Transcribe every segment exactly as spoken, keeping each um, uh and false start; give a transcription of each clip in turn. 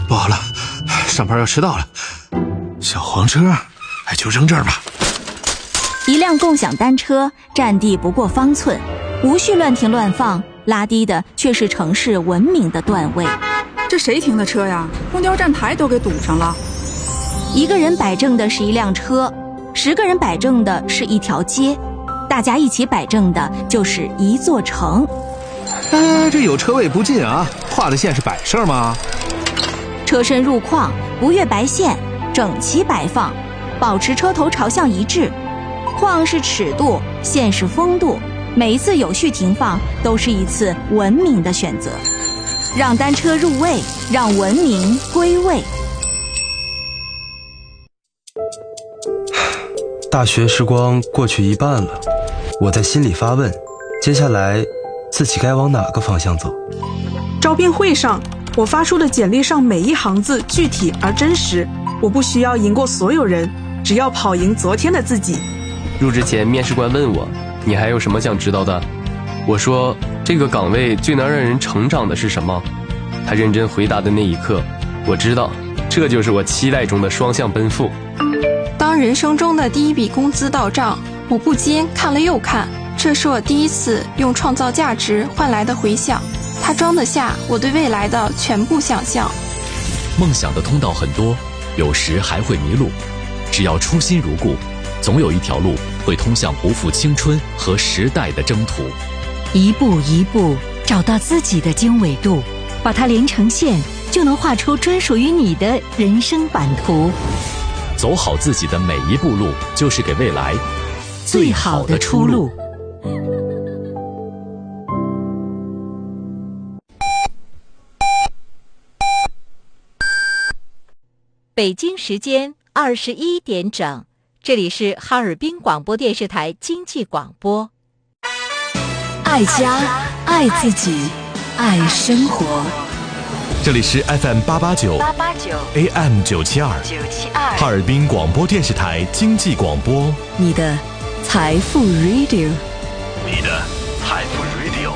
不好了，上班要迟到了。小黄车，哎，就扔这儿吧。 一辆共享单车占地不过方寸，无需乱停乱放，拉低的却是城市文明的段位。 这谁停的车呀？公交站台都给堵上了。 一个人摆正的是一辆车，十个人摆正的是一条街，大家一起摆正的就是一座城。 哎，这有车位不进啊，画的线是摆设吗？ 车身入框，不越白线，整齐摆放，保持车头朝向一致。框是尺度，线是风度，每一次有序停放都是一次文明的选择，让单车入位，让文明归位。 大学时光过去一半了，我在心里发问，接下来自己该往哪个方向走？ 招聘会上，我发出的简历上每一行字具体而真实，我不需要赢过所有人，只要跑赢昨天的自己。 入职前，面试官问我，你还有什么想知道的？我说，这个岗位最能让人成长的是什么？他认真回答的那一刻，我知道，这就是我期待中的双向奔赴。 当人生中的第一笔工资到账，我不禁看了又看，这是我第一次用创造价值换来的回响，它装得下我对未来的全部想象。 梦想的通道很多，有时还会迷路，只要初心如故，总有一条路会通向不负青春和时代的征途。 一步一步找到自己的经纬度，把它连成线，就能画出专属于你的人生版图。 走好自己的每一步路，就是给未来最好的出路。 北京时间二十一点整，这里是哈尔滨广播电视台经济广播。爱家，爱自己，爱生活。 这里是 F M 八八九 A M 九七二哈尔滨广播电视台经济广播， 你的财富 Radio， 你的财富 Radio。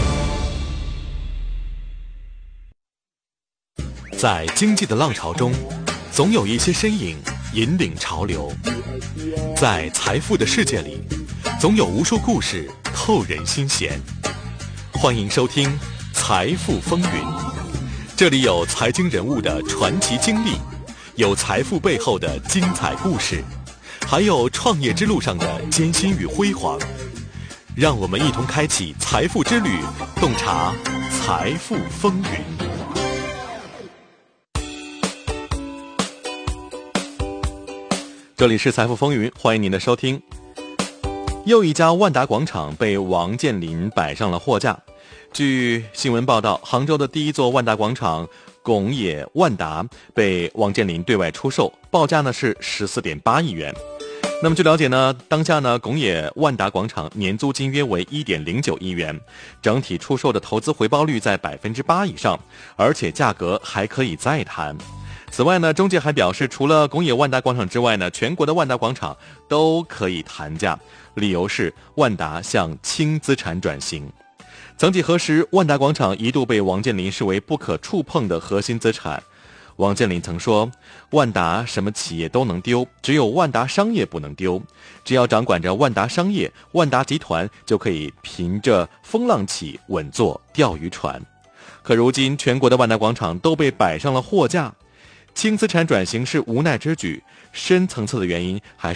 在经济的浪潮中，总有一些身影引领潮流；在财富的世界里，总有无数故事透人心弦。欢迎收听《财富风云》，这里有财经人物的传奇经历，有财富背后的精彩故事，还有创业之路上的艰辛与辉煌。让我们一同开启财富之旅，洞察财富风云。这里是财富风云，欢迎您的收听。又一家万达广场被王健林摆上了货架。据新闻报道，杭州的第一座万达广场拱野万达被王健林对外出售，报价呢是 十四点八亿元。那么据了解呢，当下呢拱野万达广场年租金约为 一点零九亿元，整体出售的投资回报率在 百分之八 以上，而且价格还可以再谈。此外呢，中介还表示，除了拱野万达广场之外呢，全国的万达广场都可以谈价，理由是万达向轻资产转型。曾几何时，万达广场一度被王健林视为不可触碰的核心资产。王健林曾说，万达什么企业都能丢，只有万达商业不能丢。只要掌管着万达商业，万达集团就可以凭着风浪起稳坐钓鱼船。可如今全国的万达广场都被摆上了货架，轻资产转型是无奈之举，深层次的原因还